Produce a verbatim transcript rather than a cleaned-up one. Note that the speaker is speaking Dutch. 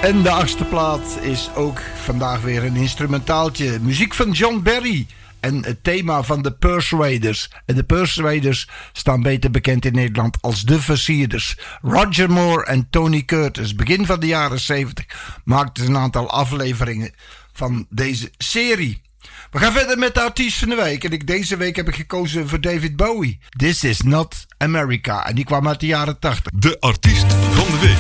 En de achtste plaat is ook vandaag weer een instrumentaaltje. Muziek van John Barry. En het thema van de Persuaders. En de Persuaders staan beter bekend in Nederland als de Versierders. Roger Moore en Tony Curtis. Begin van de jaren zeventig maakten ze een aantal afleveringen van deze serie. We gaan verder met de artiest van de week. En ik, deze week heb ik gekozen voor David Bowie. This is not America. En die kwam uit de jaren tachtig. De artiest van de week.